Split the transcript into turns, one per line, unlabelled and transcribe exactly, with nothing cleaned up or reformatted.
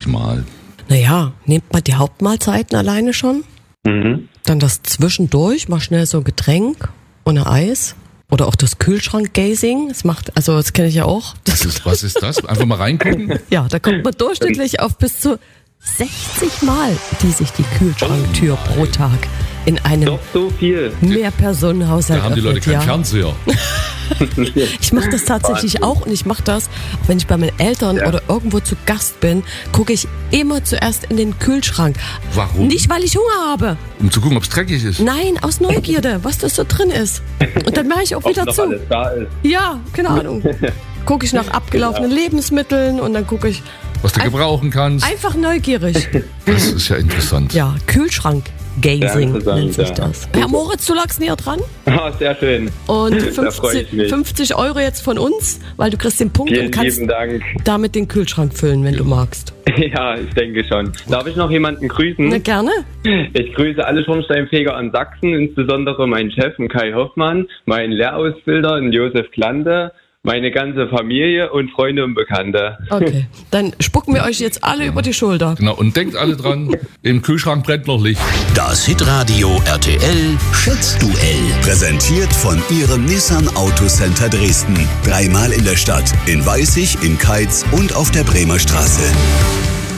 Mal.
Naja, nehmt mal die Hauptmahlzeiten alleine schon.
Mhm.
Dann das zwischendurch, mal schnell so ein Getränk und ein Eis. Oder auch das Kühlschrank-Gazing. Das macht, also das kenne ich ja auch. Das
Was ist, was ist das? Einfach mal reingucken?
ja, da kommt man durchschnittlich auf bis zu sechzig Mal, die sich die Kühlschranktür pro Tag in einem
Doch so viel.
Mehrpersonenhaushalt
Da haben die Leute
öffnet,
keinen
ja.
Fernseher.
Ich mache das tatsächlich auch und ich mache das, auch wenn ich bei meinen Eltern
Ja.
oder irgendwo zu Gast bin, gucke ich immer zuerst in den Kühlschrank.
Warum?
Nicht, weil ich Hunger habe.
Um zu gucken, ob es dreckig ist.
Nein, aus Neugierde, was das so drin ist. Und dann mache ich auch
Ob
wieder
noch
zu.
alles da ist.
Ja, keine Ahnung. Gucke ich nach abgelaufenen Lebensmitteln und dann gucke ich
Was du
Ein-
gebrauchen kannst.
einfach neugierig.
Das ist ja interessant.
Ja, Kühlschrank-Gazing
Ja,
nennt sich
ja.
das. Herr Moritz, du lagst näher dran.
Ah, sehr schön.
Und
Da freu ich
fünfzig,
mich.
fünfzig Euro jetzt von uns, weil du kriegst den Punkt
Vielen
und kannst
lieben Dank.
damit den Kühlschrank füllen, wenn du magst.
Ja, ich denke schon. Darf ich noch jemanden grüßen?
Na, gerne.
Ich grüße alle Schornsteinfeger an Sachsen, insbesondere meinen Chef, den Kai Hoffmann, meinen Lehrausbilder, den Josef Klante, meine ganze Familie und Freunde und Bekannte.
Okay, dann spucken wir euch jetzt alle über die Schulter.
Genau, und denkt alle dran, im Kühlschrank brennt noch Licht.
Das Hitradio R T L Schätzduell. Präsentiert von Ihrem Nissan Autocenter Dresden. Dreimal in der Stadt, in Weißig, in Keitz und auf der Bremer Straße.